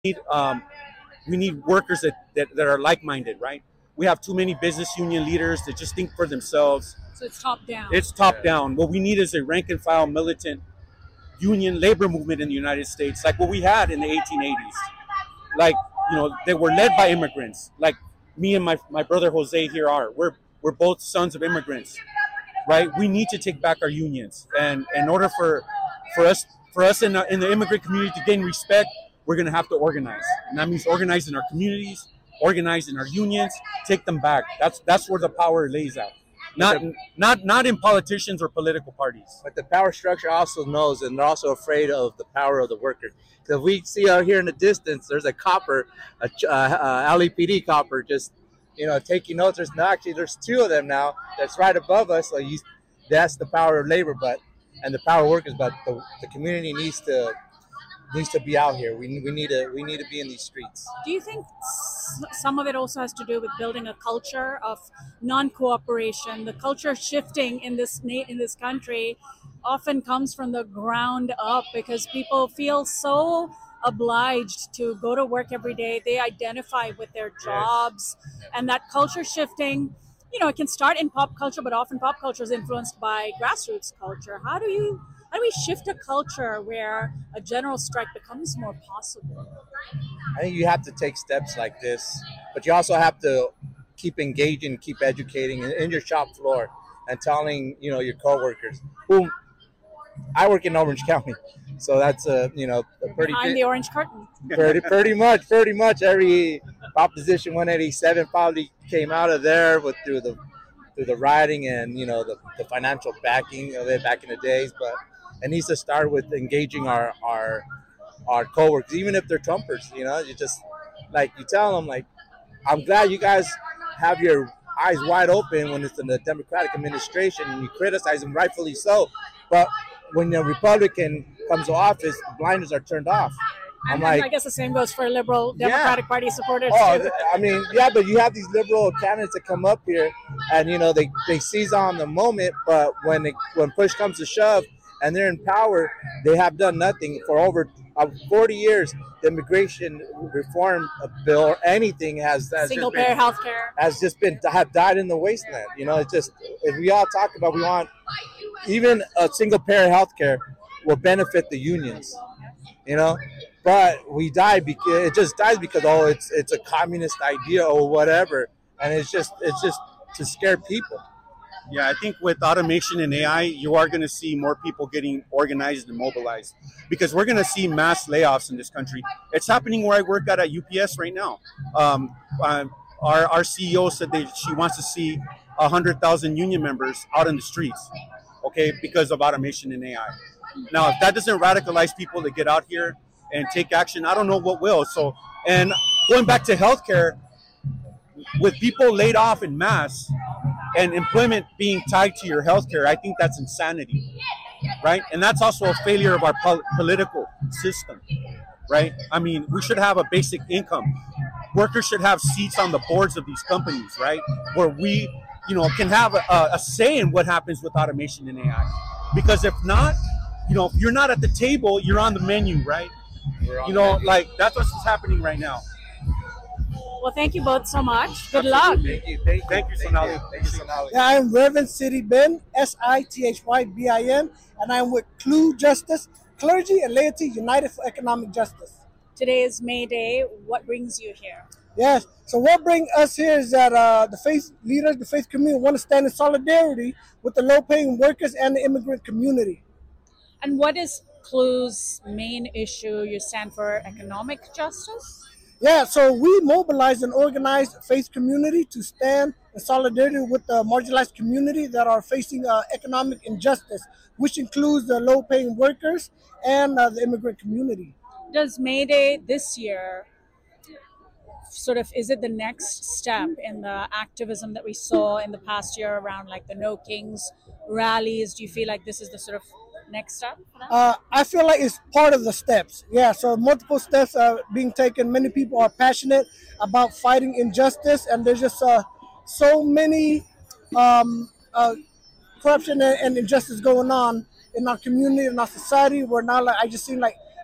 need we need workers that are like-minded, right? We have too many business union leaders that just think for themselves. So it's top down. It's top down. What we need is a rank and file militant union labor movement in the United States, like what we had in the 1880s. Like, they were led by immigrants. Like me and my brother Jose here are. We're both sons of immigrants, right? We need to take back our unions, and in order for us in the immigrant community to gain respect, we're going to have to organize, and that means organize in our communities, organize in our unions, take them back. That's where the power lays out. Not in politicians or political parties. But the power structure also knows, and they're also afraid of the power of the workers. Because we see out here in the distance, there's a copper, LAPD copper, just taking notes. There's two of them now. That's right above us. So that's the power of labor, and the power of workers. But the community needs to be out here. We need to be in these streets. Do you think some of it also has to do with building a culture of non-cooperation? The culture shifting in this country often comes from the ground up because people feel so obliged to go to work every day. They identify with their jobs, and that culture shifting, it can start in pop culture, but often pop culture is influenced by grassroots culture. How do we shift a culture where a general strike becomes more possible? I think you have to take steps like this, but you also have to keep engaging, keep educating in your shop floor and telling, your coworkers. Whom I work in Orange County, so that's a pretty behind the orange curtain. pretty much every Proposition 187 probably came out of there through the rioting and the financial backing of it back in the days, but it needs to start with engaging our coworkers, even if they're Trumpers. You just you tell them I'm glad you guys have your eyes wide open when it's in the Democratic administration and you criticize them, rightfully so. But when the Republican comes to office, the blinders are turned off. I guess the same goes for liberal Democratic Party supporters too. But you have these liberal candidates that come up here and they seize on the moment, but when push comes to shove and they're in power, they have done nothing for over 40 years. The immigration reform bill or anything has single payer health care has just have died in the wasteland. It's just, if we all talk about, we want even a single payer health care will benefit the unions, but we die because it just dies because it's a communist idea or whatever, and it's just to scare people. Yeah, I think with automation and AI, you are going to see more people getting organized and mobilized because we're going to see mass layoffs in this country. It's happening where I work at UPS right now. Our CEO said that she wants to see 100,000 union members out in the streets, okay, because of automation and AI. Now, if that doesn't radicalize people to get out here and take action, I don't know what will. So, and going back to healthcare, with people laid off in mass and employment being tied to your healthcare, I think that's insanity, right? And that's also a failure of our political system, right? I mean, we should have a basic income. Workers should have seats on the boards of these companies, right? Where we, can have a say in what happens with automation and AI. Because if not, if you're not at the table, you're on the menu, right? That's what's happening right now. Well, thank you both so much. Good luck. Thank you, Sonali. Yeah, I'm Reverend Sithy Bin, SITHYBIN, and I'm with CLUE Justice, Clergy and Laity United for Economic Justice. Today is May Day. What brings you here? Yes, so what brings us here is that the faith leaders, the faith community want to stand in solidarity with the low-paying workers and the immigrant community. And what is CLUE's main issue? You stand for economic justice? Yeah, so we mobilized and organized faith community to stand in solidarity with the marginalized community that are facing economic injustice, which includes the low-paying workers and the immigrant community. Does May Day this year is it the next step in the activism that we saw in the past year around the No Kings rallies? Do you feel like this is the sort of next step? I feel like it's part of the steps. Yeah, so multiple steps are being taken. Many people are passionate about fighting injustice, and there's just so many corruption and injustice going on in our community, in our society. We're now I just seem like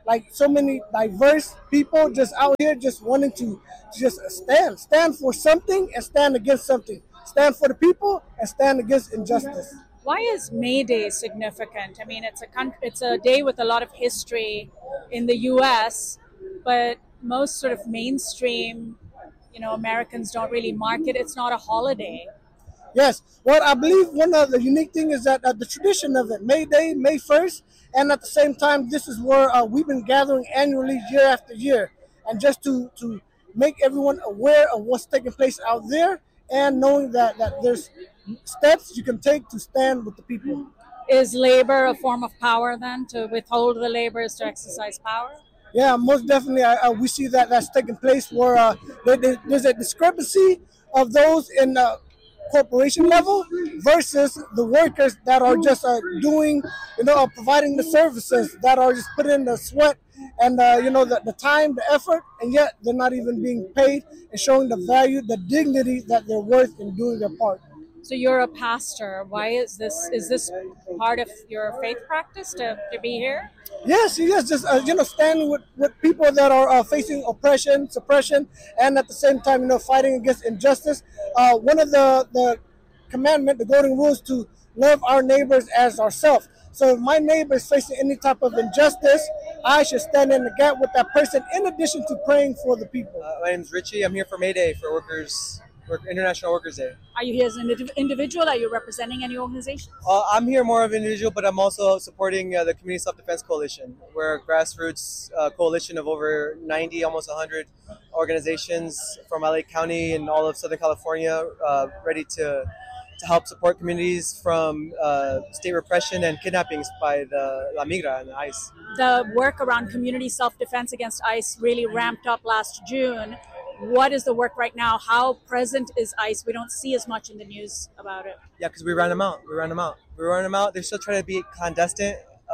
like so many diverse people just out here just wanting to just stand for something and stand against something, stand for the people and stand against injustice. Why is May Day significant? I mean, it's a day with a lot of history in the U.S., but most sort of mainstream, Americans don't really mark it. It's not a holiday. Yes. Well, I believe one of the unique thing is that the tradition of it, May Day, May 1st, and at the same time, this is where we've been gathering annually year after year. And just to make everyone aware of what's taking place out there and knowing that there's steps you can take to stand with the people. Is labor a form of power then? To withhold the labor is to exercise power? Yeah, most definitely. We see that that's taking place where there's a discrepancy of those in corporation level versus the workers that are just doing, providing the services, that are just putting in the sweat and the time, the effort, and yet they're not even being paid and showing the value, the dignity that they're worth in doing their part. So you're a pastor. Why is this part of your faith practice to be here? Yes, just standing with people that are facing oppression, suppression, and at the same time, fighting against injustice. One of the commandment, the golden rule, is to love our neighbors as ourselves. So if my neighbor is facing any type of injustice, I should stand in the gap with that person in addition to praying for the people. My name's Richie. I'm here for May Day for International Workers Day. Are you here as an individual? Are you representing any organization? I'm here more of an individual, but I'm also supporting the Community Self-Defense Coalition. We're a grassroots coalition of over 90, almost 100 organizations from LA County and all of Southern California, ready to help support communities from state repression and kidnappings by the La Migra and the ICE. The work around community self-defense against ICE really ramped up last June. What is the work right now? How present is ICE? We don't see as much in the news about it. Yeah, because we run them out. They're still trying to be clandestine,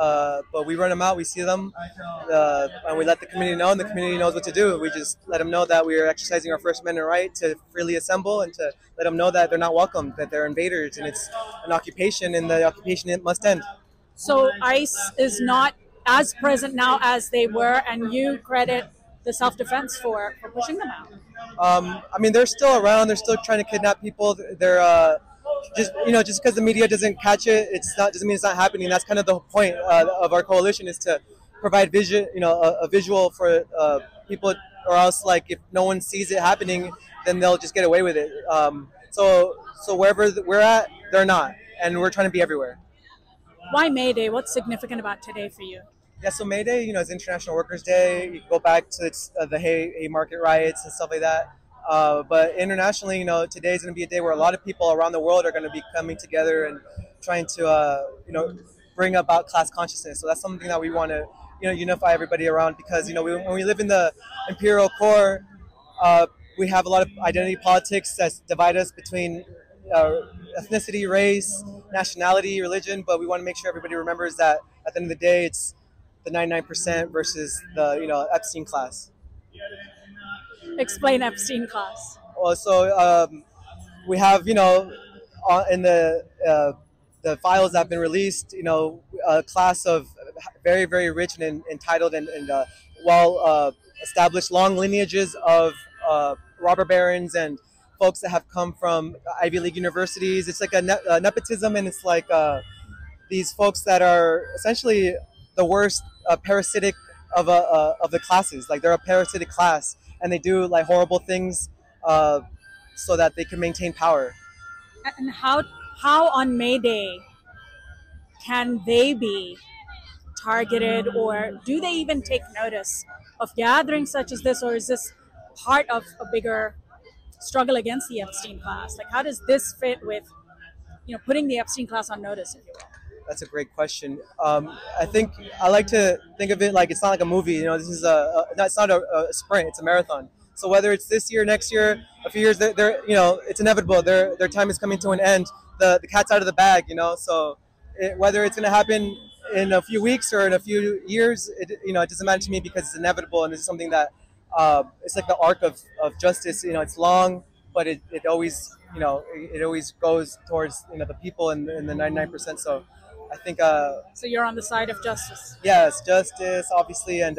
but we run them out. We see them, and we let the community know, and the community knows what to do. We just let them know that we are exercising our First Amendment right to freely assemble, and to let them know that they're not welcome, that they're invaders, and it's an occupation, and the occupation it must end. So ICE is not as present now as they were, and you credit the self-defense for pushing them out. I mean, they're still around. They're still trying to kidnap people. They're just because the media doesn't catch it, doesn't mean it's not happening. That's kind of the point of our coalition, is to provide vision, a visual for people, or else, like, if no one sees it happening, then they'll just get away with it. So wherever we're at, they're not, and we're trying to be everywhere. Why May Day? What's significant about today for you? Yeah, so May Day, is International Workers Day. You go back to the Haymarket riots and stuff like that. But internationally, today is going to be a day where a lot of people around the world are going to be coming together and trying to, bring about class consciousness. So that's something that we want to, unify everybody around, because, when we live in the imperial core, we have a lot of identity politics that divide us between ethnicity, race, nationality, religion. But we want to make sure everybody remembers that at the end of the day, it's the 99% versus the Epstein class. Explain Epstein class. Well, so we have in the files that have been released, a class of very, very rich and entitled and well established long lineages of robber barons and folks that have come from Ivy League universities. It's like a nepotism, and it's like these folks that are essentially the worst parasitic of the classes. Like, they're a parasitic class, and they do like horrible things so that they can maintain power. And how on May Day can they be targeted, or do they even take notice of gatherings such as this, or is this part of a bigger struggle against the Epstein class? Like, how does this fit with putting the Epstein class on notice, if you will? That's a great question. I think I like to think of it like it's not like a movie. This is it's not a sprint; it's a marathon. So whether it's this year, next year, a few years, it's inevitable. Their time is coming to an end. The cat's out of the bag. So whether it's going to happen in a few weeks or in a few years, it doesn't matter to me, because it's inevitable, and this is something that it's like the arc of justice. It's long, but it always it always goes towards the people and the 99%. So I think So you're on the side of justice. yes, justice, obviously, and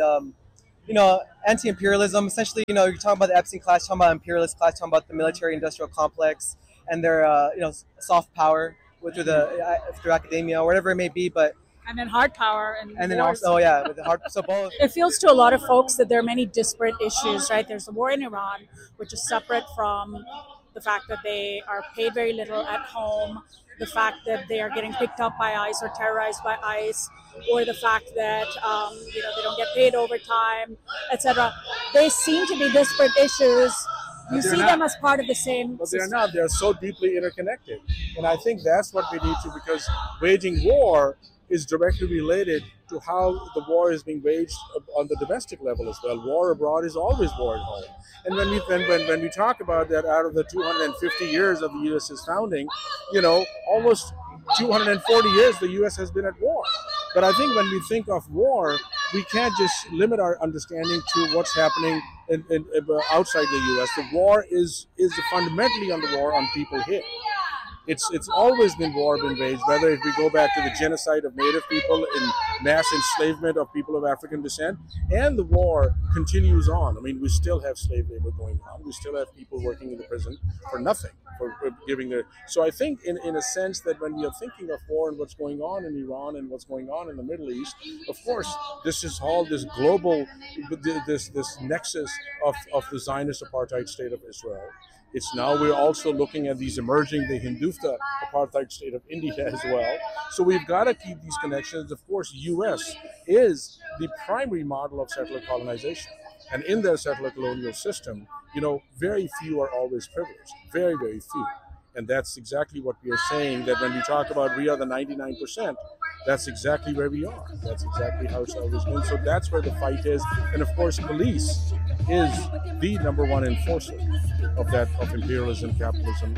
anti-imperialism. Essentially, you're talking about the Epstein class, talking about imperialist class, talking about the military-industrial complex and their soft power through academia or whatever it may be. But And then hard power and then wars. also with the hard. So both. It feels to a lot of folks that there are many disparate issues, right? There's the war in Iran, which is separate from the fact that they are paid very little at home, the fact that they are getting picked up by ICE or terrorized by ICE, or the fact that they don't get paid overtime, etc. They seem to be disparate issues. You see them as part of the same But they're system. not. They're so deeply interconnected. And I think that's what we need to, because waging war is directly related to how the war is being waged on the domestic level as well. War abroad is always war at home. And when we talk about that, out of the 250 years of the U.S.'s founding, almost 240 years the U.S. has been at war. But I think when we think of war, we can't just limit our understanding to what's happening outside the U.S. The war is fundamentally on the war on people here. It's always been waged, whether if we go back to the genocide of Native people and mass enslavement of people of African descent, and the war continues on. I mean, we still have slave labor going on. We still have people working in the prison for nothing, for giving their. So I think, in a sense, that when we are thinking of war and what's going on in Iran and what's going on in the Middle East, of course, this is all this global, this nexus of the Zionist apartheid state of Israel. It's now we're also looking at these emerging, the Hindutva apartheid state of India as well. So we've got to keep these connections. Of course, U.S. is the primary model of settler colonization. And in their settler colonial system, very few are always privileged. Very, very few. And that's exactly what we are saying, that when we talk about we are the 99%, that's exactly where we are. That's exactly how it's always been. So that's where the fight is. And of course, police is the number one enforcer of imperialism, capitalism,